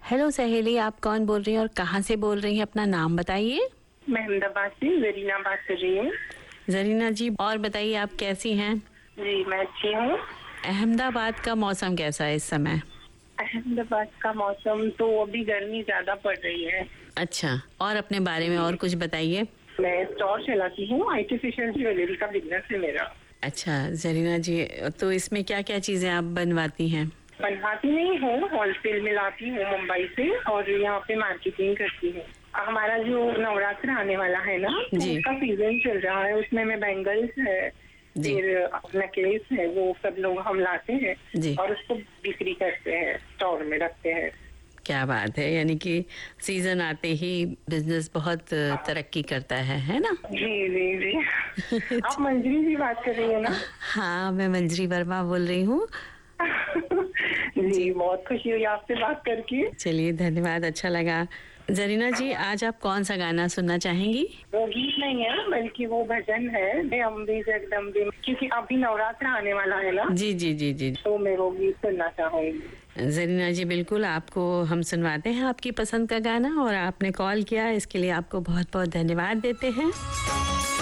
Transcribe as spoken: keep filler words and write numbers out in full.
Hello सहेली, आप कौन बोल रही हैं और कहाँ से बोल रही हैं? अपना नाम बताइए। मैं अहमदाबाद से जरीना बात कर रही हूँ। जरीना जी, और बताइए आप कैसी हैं? जी मैं अच्छी हूँ। अहमदाबाद का मौसम कैसा है इस समय? अहमदाबाद का मौसम तो अभी गर्मी ज्यादा पड़ रही है। अच्छा, और अपने बारे में और कुछ बताइए। मैं स्टोर चलाती हूँ, आर्टिफिशियल ज्वेलरी का बिजनेस है मेरा। अच्छा जरीना जी, तो इसमें क्या क्या चीजें आप बनवाती हैं? बनवाती नहीं हूँ, होलसेल में लाती हूँ मुंबई से और यहाँ पे मार्केटिंग करती हूँ। हमारा जो नवरात्र आने वाला है ना, तो जी। उसका सीजन चल रहा है, उसमें में बैंगल्स है, जी। फिर नेकलेस है, वो सब लोग हम लाते हैं जी। और उसको बिक्री करते हैं, स्टोर में रखते हैं। क्या बात है, यानी कि सीजन आते ही बिजनेस बहुत तरक्की करता है है ना? जी जी जी। आप मंजरी जी बात कर रही है ना? हाँ, मैं मंजरी वर्मा बोल रही हूँ। जी, बहुत खुशी हुई आपसे बात करके। चलिए धन्यवाद, अच्छा लगा। जरीना जी, आज आप कौन सा गाना सुनना चाहेंगी? वो गीत नहीं है बल्कि वो भजन है, हे अम्बे जगदम्बे, क्योंकि अभी नवरात्र आने वाला है ना, जी जी जी जी। तो मैं वो गीत सुनना चाहूंगी। जरीना जी बिल्कुल, आपको हम सुनवाते हैं आपकी पसंद का गाना, और आपने कॉल किया इसके लिए आपको बहुत बहुत धन्यवाद देते हैं।